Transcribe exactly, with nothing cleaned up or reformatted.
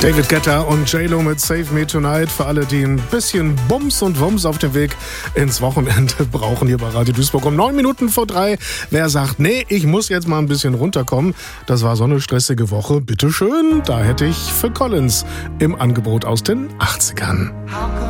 David Guetta und J-Lo mit Save Me Tonight für alle, die ein bisschen Bums und Wumms auf dem Weg ins Wochenende brauchen hier bei Radio Duisburg. Um neun Minuten vor drei. Wer sagt, nee, ich muss jetzt mal ein bisschen runterkommen. Das war so eine stressige Woche. Bitteschön, da hätte ich Phil Collins im Angebot aus den achtzigern.